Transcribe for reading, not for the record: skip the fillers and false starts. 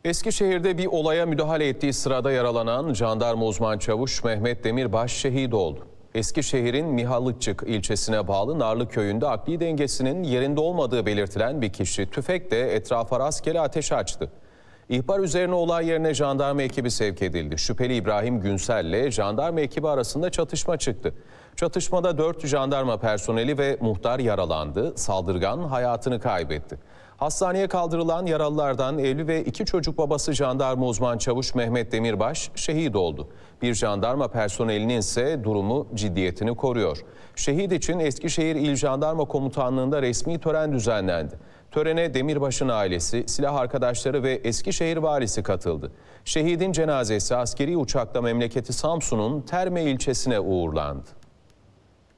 Eskişehir'de bir olaya müdahale ettiği sırada yaralanan jandarma uzman çavuş Mehmet Demirbaş şehit oldu. Eskişehir'in Mihalıççık ilçesine bağlı Narlı köyünde akli dengesinin yerinde olmadığı belirtilen bir kişi tüfekle etrafa rastgele ateş açtı. İhbar üzerine olay yerine jandarma ekibi sevk edildi. Şüpheli İbrahim Günsel ile jandarma ekibi arasında çatışma çıktı. Çatışmada 4 jandarma personeli ve muhtar yaralandı. Saldırgan hayatını kaybetti. Hastaneye kaldırılan yaralılardan evli ve 2 çocuk babası jandarma uzman çavuş Mehmet Demirbaş şehit oldu. Bir jandarma personelinin ise durumu ciddiyetini koruyor. Şehit için Eskişehir İl Jandarma Komutanlığı'nda resmi tören düzenlendi. Törene Demirbaş'ın ailesi, silah arkadaşları ve Eskişehir valisi katıldı. Şehidin cenazesi askeri uçakla memleketi Samsun'un Terme ilçesine uğurlandı.